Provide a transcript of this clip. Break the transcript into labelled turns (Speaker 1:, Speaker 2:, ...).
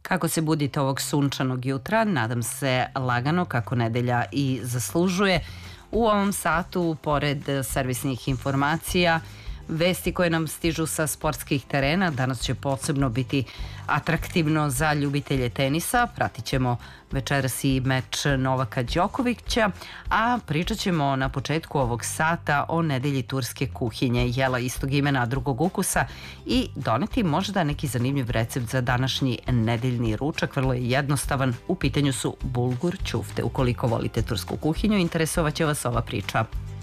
Speaker 1: Kako se budite ovog sunčanog jutra? Nadam se lagano kako nedelja i zaslužuje. U ovom satu, pored servisnih informacija, vesti koje nam stižu sa sportskih terena, danas će posebno biti atraktivno za ljubitelje tenisa. Pratit ćemo večeras i meč Novaka Đokovića, a pričat ćemo na početku ovog sata o nedelji turske kuhinje, jela istog imena, drugog ukusa, i doneti možda neki zanimljiv recept za današnji nedeljni ručak. Vrlo je jednostavan, u pitanju su bulgur ćufte. Ukoliko volite tursku kuhinju, interesovaće vas ova priča.